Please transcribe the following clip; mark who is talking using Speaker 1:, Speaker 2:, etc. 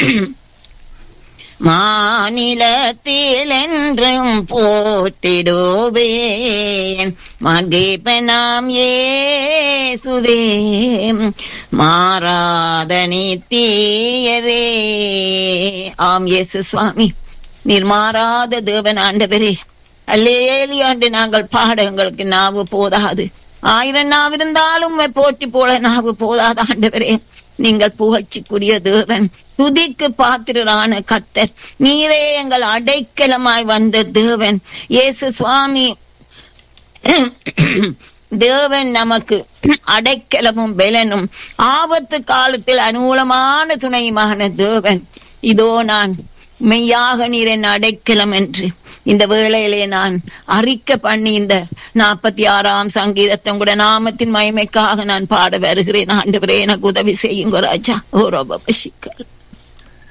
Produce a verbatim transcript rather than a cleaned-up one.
Speaker 1: மாநிலத்தில் என்றும் போற்றிடுவேன் மகிபனாம் இயேசுவே மாறாத நித்தியரே. ஆம் இயேசு சுவாமி, நீர் மாறாத தேவன் ஆண்டவரே. அல்லேலூயா என்று நாங்கள் பாட எங்களுக்கு நாவு போதாது. ஆயிரம் நாவிருந்தாலும் போற்றி போல நாவு போதாது ஆண்டவரே. நீங்கள் புகழ்ச்சிக்குரிய தேவன், துதிக்கு பாத்திரரான கர்த்தர், நீரே எங்கள் அடைக்கலமாய் வந்த தேவன் இயேசு சுவாமி. தேவன் நமக்கு அடைக்கலமும் பெலனும் ஆபத்து காலத்தில் அனுகூலமான துணையுமான தேவன். இதோ நான் மெய்யாக நீர் என் அடைக்கலம் என்று இந்த வேளையிலே நான் அறிக்கை பண்ணி இந்த நாற்பத்தி ஆறாம் சங்கீதத்தை கூட நாமத்தின் மகிமைக்காக நான் பாட வருகிறேன். ஆண்டவரே எனக்கு உதவி செய்யுங்க ராஜா. ஓ ரொம்ப சிக்கல்